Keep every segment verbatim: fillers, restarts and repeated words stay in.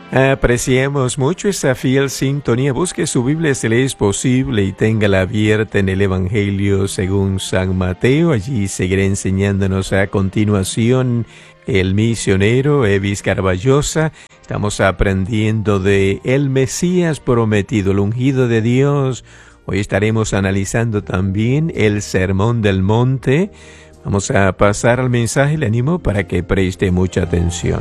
Apreciamos mucho esa fiel sintonía. Busque su Biblia si le es posible y téngala abierta en el Evangelio según San Mateo. Allí seguirá enseñándonos a continuación el misionero Evis Carballosa. Estamos aprendiendo de el Mesías prometido, el ungido de Dios. Hoy estaremos analizando también el Sermón del Monte. Vamos a pasar al mensaje. Le animo para que preste mucha atención.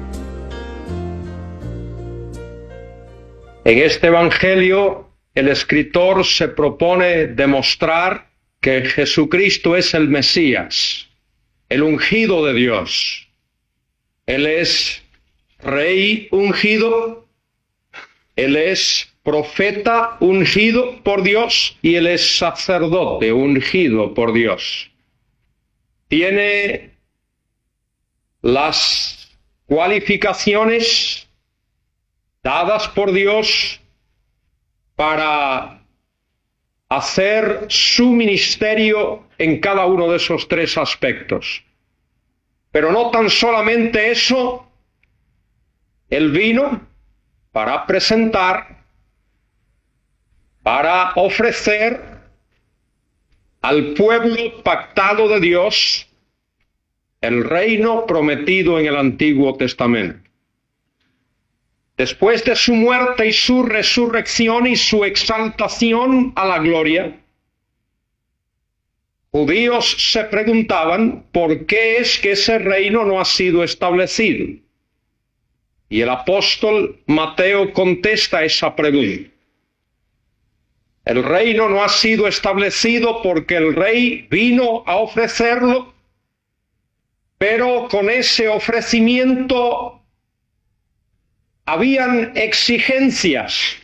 En este Evangelio, el escritor se propone demostrar que Jesucristo es el Mesías, el ungido de Dios. Él es rey ungido, Él es profeta ungido por Dios y Él es sacerdote ungido por Dios. Tiene las cualificaciones dadas por Dios para hacer su ministerio en cada uno de esos tres aspectos. Pero no tan solamente eso, Él vino para presentar, para ofrecer al pueblo pactado de Dios el reino prometido en el Antiguo Testamento. Después de su muerte y su resurrección y su exaltación a la gloria, judíos se preguntaban por qué es que ese reino no ha sido establecido. Y el apóstol Mateo contesta esa pregunta. El reino no ha sido establecido porque el rey vino a ofrecerlo, pero con ese ofrecimiento habían exigencias,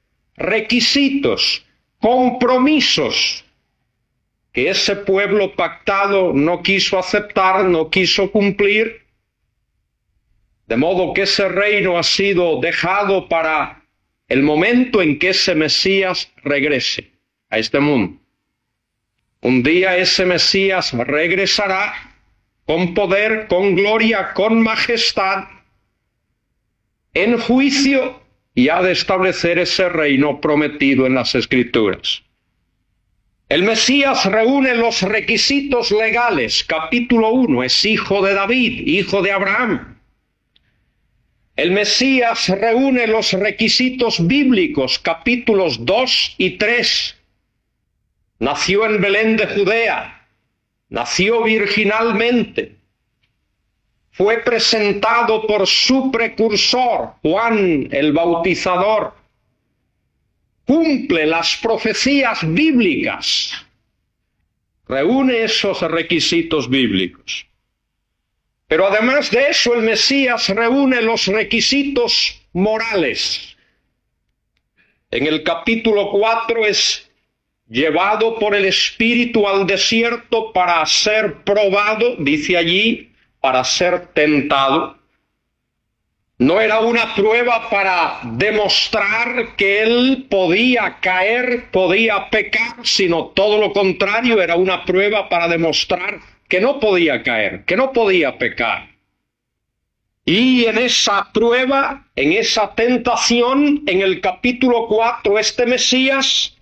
requisitos, compromisos que ese pueblo pactado no quiso aceptar, no quiso cumplir, de modo que ese reino ha sido dejado para el momento en que ese Mesías regrese a este mundo. Un día ese Mesías regresará con poder, con gloria, con majestad, en juicio, y ha de establecer ese reino prometido en las Escrituras. El Mesías reúne los requisitos legales. Capítulo uno, es hijo de David, hijo de Abraham. El Mesías reúne los requisitos bíblicos. Capítulos dos y tres. Nació en Belén de Judea. Nació virginalmente. Fue presentado por su precursor, Juan el Bautizador. Cumple las profecías bíblicas. Reúne esos requisitos bíblicos. Pero además de eso, el Mesías reúne los requisitos morales. En el capítulo cuatro es llevado por el Espíritu al desierto para ser probado, dice allí, para ser tentado. No era una prueba para demostrar que él podía caer, podía pecar, sino todo lo contrario, era una prueba para demostrar que no podía caer, que no podía pecar. Y en esa prueba, en esa tentación, en el capítulo cuatro, este Mesías,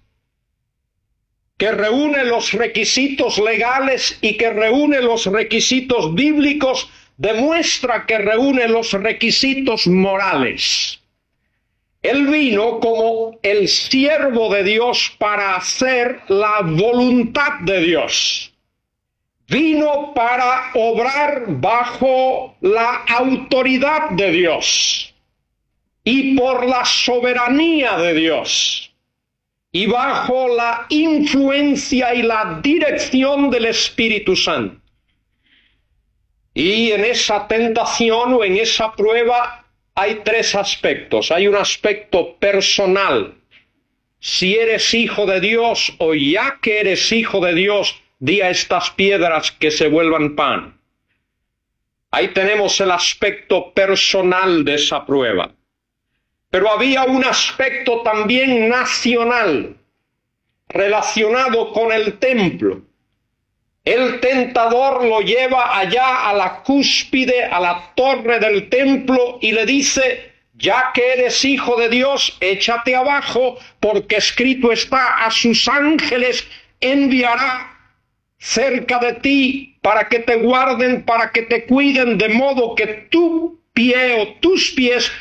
que reúne los requisitos legales y que reúne los requisitos bíblicos, demuestra que reúne los requisitos morales. Él vino como el siervo de Dios para hacer la voluntad de Dios. Vino para obrar bajo la autoridad de Dios y por la soberanía de Dios y bajo la influencia y la dirección del Espíritu Santo. Y en esa tentación o en esa prueba hay tres aspectos. Hay un aspecto personal. Si eres hijo de Dios o ya que eres hijo de Dios, di a estas piedras que se vuelvan pan. Ahí tenemos el aspecto personal de esa prueba. Pero había un aspecto también nacional, relacionado con el templo. El tentador lo lleva allá a la cúspide, a la torre del templo, y le dice: Ya que eres hijo de Dios, échate abajo, porque escrito está: a sus ángeles enviará cerca de ti para que te guarden, para que te cuiden, de modo que tu pie o tus pies